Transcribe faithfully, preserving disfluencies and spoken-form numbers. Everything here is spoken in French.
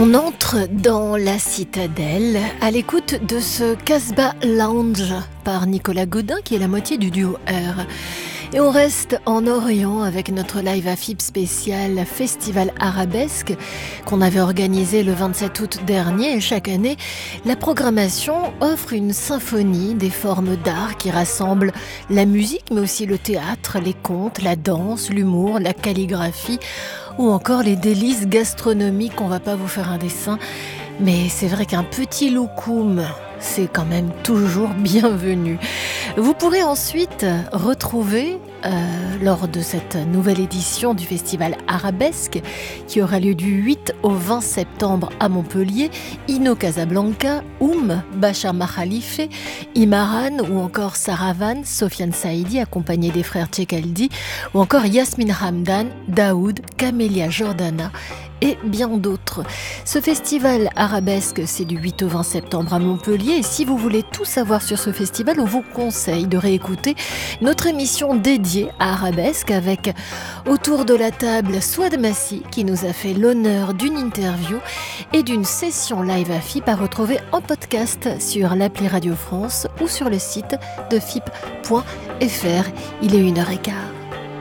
On entre dans la citadelle à l'écoute de ce Casbah Lounge par Nicolas Godin qui est la moitié du duo R. Et on reste en Orient avec notre live A F I B spécial Festival Arabesque qu'on avait organisé le vingt-sept août dernier. Et chaque année, la programmation offre une symphonie des formes d'art qui rassemblent la musique mais aussi le théâtre, les contes, la danse, l'humour, la calligraphie ou encore les délices gastronomiques. On va pas vous faire un dessin, mais c'est vrai qu'un petit loukoum, c'est quand même toujours bienvenu. Vous pourrez ensuite retrouver, euh, lors de cette nouvelle édition du Festival Arabesque, qui aura lieu du huit au vingt septembre à Montpellier, Ino Casablanca, Oum, Bachar Makhalife, Imaran ou encore Saravan, Sofiane Saïdi, accompagné des frères Tchekaldi, ou encore Yasmine Hamdan, Daoud, Camélia Jordana, et bien d'autres. Ce festival arabesque, c'est du huit au vingt septembre à Montpellier. Et si vous voulez tout savoir sur ce festival, on vous conseille de réécouter notre émission dédiée à Arabesque avec autour de la table Souad Massi qui nous a fait l'honneur d'une interview et d'une session live à F I P à retrouver en podcast sur l'appli Radio France ou sur le site de F I P point F R. Il est une heure quinze.